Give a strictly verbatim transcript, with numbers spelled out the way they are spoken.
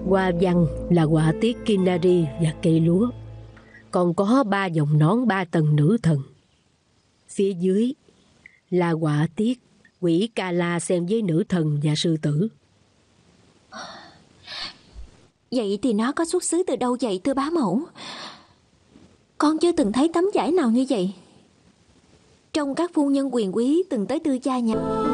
Hoa văn là họa tiết Kinari và cây lúa. Còn có ba dòng nón ba tầng nữ thần. Phía dưới là họa tiết quỷ Kala xen với nữ thần và sư tử. Vậy thì nó có xuất xứ từ đâu vậy thưa bá mẫu? Con chưa từng thấy tấm vải nào như vậy. Trong các phu nhân quyền quý từng tới tư gia nhà